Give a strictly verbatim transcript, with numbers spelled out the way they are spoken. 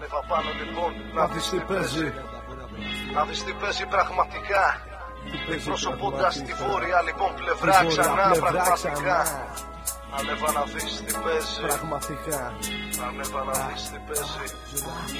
Ανέβα πάνω λοιπόν, να δεις τι παίζει. Να δεις τι παίζει πραγματικά. Εκπροσωπώντας τη βόρεια λοιπόν πλευρά ξανά πραγματικά. Ανέβα να δεις τι παίζει. Πραγματικά. Ανέβα να δεις τι παίζει.